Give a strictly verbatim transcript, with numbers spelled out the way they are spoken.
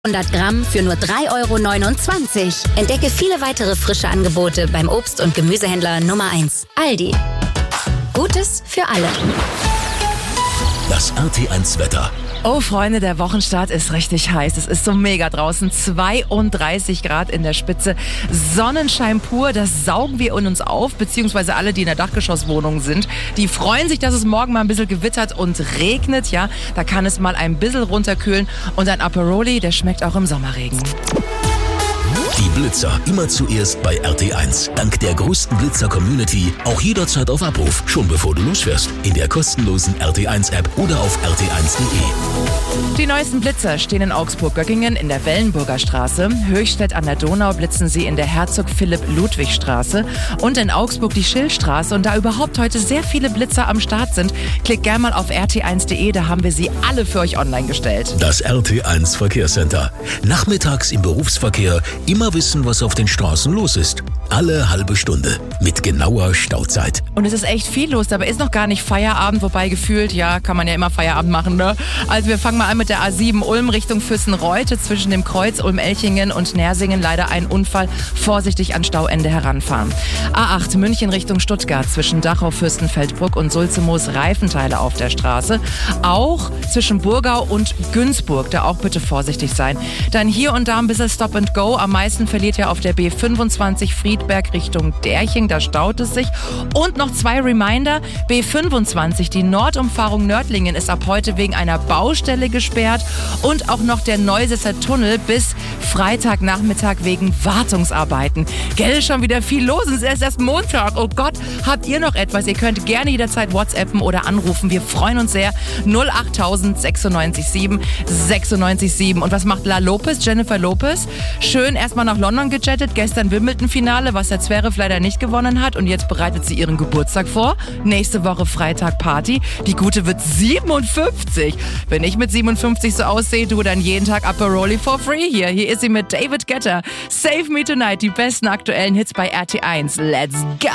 hundert Gramm für nur drei Euro neunundzwanzig. Entdecke viele weitere frische Angebote beim Obst- und Gemüsehändler Nummer eins. Aldi. Gutes für alle. Das R T eins Wetter. Oh Freunde, der Wochenstart ist richtig heiß. Es ist so mega draußen. zweiunddreißig Grad in der Spitze. Sonnenschein pur, das saugen wir in uns auf, beziehungsweise alle, die in der Dachgeschosswohnung sind. Die freuen sich, dass es morgen mal ein bisschen gewittert und regnet. Ja, da kann es mal ein bisschen runterkühlen. Und ein Aperoli, der schmeckt auch im Sommerregen. Die Blitzer immer zuerst bei R T eins. Dank der größten Blitzer-Community auch jederzeit auf Abruf, schon bevor du losfährst. In der kostenlosen R T eins App oder auf r t eins punkt de. Die neuesten Blitzer stehen in Augsburg-Göggingen in der Wellenburger Straße. Höchstädt an der Donau blitzen sie in der Herzog-Philipp-Ludwig-Straße. Und in Augsburg die Schillstraße. Und da überhaupt heute sehr viele Blitzer am Start sind, klickt gerne mal auf r t eins punkt de. Da haben wir sie alle für euch online gestellt. Das R T eins Verkehrscenter. Nachmittags im Berufsverkehr immer wissen, was auf den Straßen los ist. Alle halbe Stunde mit genauer Stauzeit. Und es ist echt viel los, dabei ist noch gar nicht Feierabend, wobei gefühlt, ja, kann man ja immer Feierabend machen, ne? Also wir fangen mal an mit der A sieben Ulm Richtung Füssen-Reute, zwischen dem Kreuz Ulm-Elchingen und Nersingen leider ein Unfall, vorsichtig an Stauende heranfahren. A acht München Richtung Stuttgart, zwischen Dachau, Fürstenfeldbruck und Sulzemoos Reifenteile auf der Straße. Auch zwischen Burgau und Günzburg, da auch bitte vorsichtig sein. Dann hier und da ein bisschen Stop and Go, am meisten verliert ja auf der B fünfundzwanzig Friedberg Richtung Derching, da staut es sich. Und noch zwei Reminder, B fünfundzwanzig, die Nordumfahrung Nördlingen ist ab heute wegen einer Baustelle gesperrt und auch noch der Neusesser Tunnel bis Freitagnachmittag wegen Wartungsarbeiten. Gell, schon wieder viel los, es ist erst Montag. Oh Gott, habt ihr noch etwas? Ihr könnt gerne jederzeit WhatsAppen oder anrufen. Wir freuen uns sehr. null acht tausend sechsundneunzig sieben sechsundneunzig sieben. Und was macht La Lopez, Jennifer Lopez? Schön erstmal nach London gechattet, gestern Wimbledon-Finale, was der Zverev leider nicht gewonnen hat, und jetzt bereitet sie ihren Geburtstag vor. Nächste Woche Freitag Party. Die Gute wird siebenundfünfzig. Wenn ich mit siebenundfünfzig so aussehe, du dann jeden Tag Aperoli for free hier. Hier ist sie mit David Guetta. Save Me Tonight, die besten aktuellen Hits bei R T eins. Let's go!